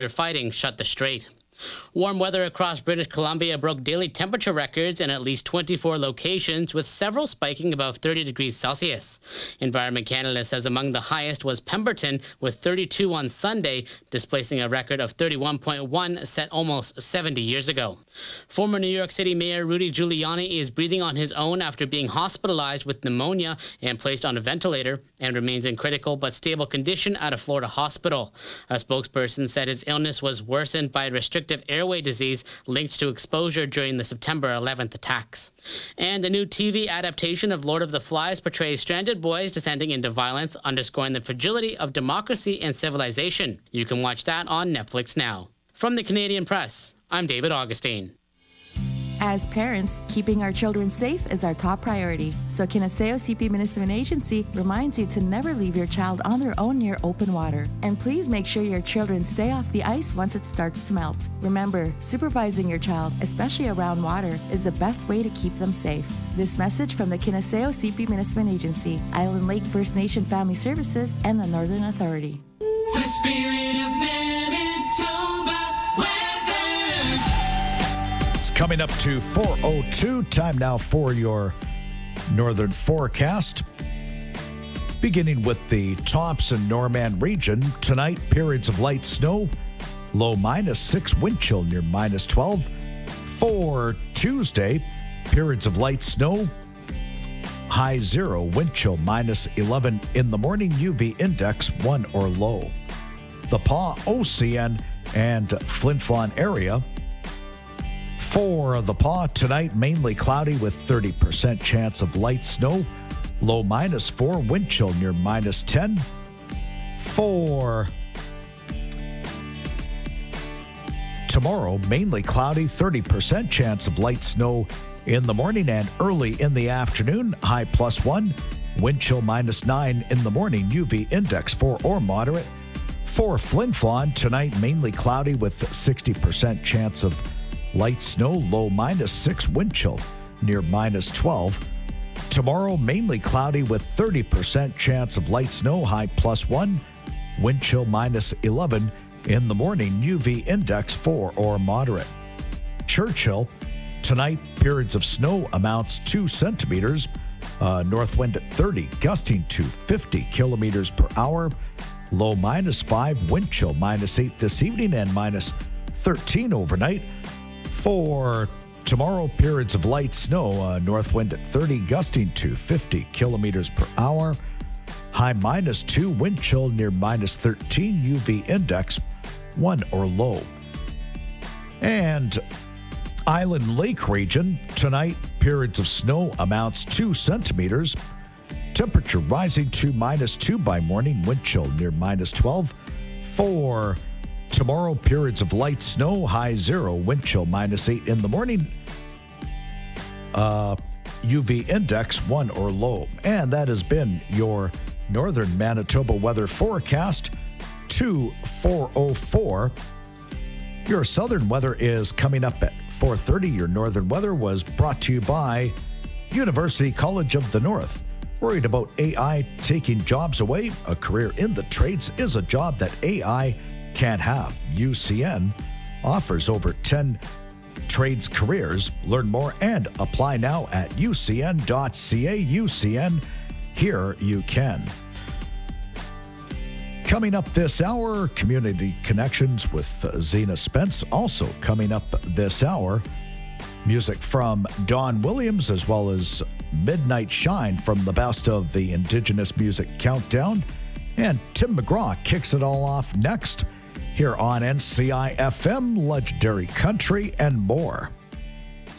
fighting shut the strait. Warm weather across British Columbia broke daily temperature records in at least 24 locations, with several spiking above 30 degrees Celsius. Environment Canada says among the highest was Pemberton, with 32 on Sunday, displacing a record of 31.1 set almost 70 years ago. Former New York City Mayor Rudy Giuliani is breathing on his own after being hospitalized with pneumonia and placed on a ventilator, and remains in critical but stable condition at a Florida hospital. A spokesperson said his illness was worsened by restrictive airway disease linked to exposure during the September 11th attacks. And a new TV adaptation of Lord of the Flies portrays stranded boys descending into violence, underscoring the fragility of democracy and civilization. You can watch that on Netflix now. From the Canadian Press, I'm David Augustine. As parents, keeping our children safe is our top priority. So Kinaseo CP Municipal Agency reminds you to never leave your child on their own near open water. And please make sure your children stay off the ice once it starts to melt. Remember, supervising your child, especially around water, is the best way to keep them safe. This message from the Kinaseo CP Municipal Agency, Island Lake First Nation Family Services, and the Northern Authority. The spirit of Manitoba weather. It's coming up to 4:02. Time now for your northern forecast. Beginning with the Thompson-Norman region. Tonight, periods of light snow. Low -6, wind chill near -12. For Tuesday, periods of light snow. High 0, wind chill -11 in the morning. UV index 1 or low. The Pas, OCN, and Flin Flon area. For the Pas tonight, mainly cloudy with 30% chance of light snow. Low -4, wind chill near -10. For tomorrow, mainly cloudy, 30% chance of light snow in the morning and early in the afternoon. High +1, wind chill -9 in the morning. UV index 4 or moderate. For Flin Flon tonight, mainly cloudy with 60% chance of light snow. Low -6, wind chill near -12. Tomorrow, mainly cloudy with 30% chance of light snow. High +1, wind chill -11 in the morning. UV index 4 or moderate. Churchill, tonight, periods of snow, amounts 2 centimeters. North wind at 30, gusting to 50 kilometers per hour. Low -5, wind chill -8 this evening and -13 overnight. For tomorrow, periods of light snow, north wind at 30, gusting to 50 kilometers per hour. High -2, wind chill near -13, UV index 1 or low. And Island Lake region, tonight, periods of snow, amounts 2 centimeters. Temperature rising to -2 by morning, wind chill near -12. For tomorrow, periods of light snow, high 0, wind chill -8 in the morning. UV index 1 or low. And that has been your northern Manitoba weather forecast to 4:04. Your southern weather is coming up at 4:30. Your northern weather was brought to you by University College of the North. Worried about AI taking jobs away? A career in the trades is a job that AI can't have. UCN offers over 10 trades careers. Learn more and apply now at ucn.ca. UCN, here you can. Coming up this hour, Community Connections with Zena Spence. Also coming up this hour, music from Don Williams, as well as Midnight Shine from the best of the Indigenous Music Countdown. And Tim McGraw kicks it all off next here on NCI FM, Legendary Country, and more.